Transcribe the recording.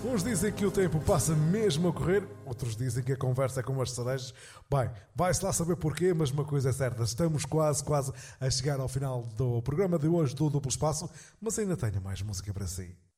Uns dizem que o tempo passa mesmo a correr, outros dizem que a conversa é como as cerejas. Bem, vai-se lá saber porquê, mas uma coisa é certa, estamos quase a chegar ao final do programa de hoje do Duplo Espaço, mas ainda tenho mais música para si.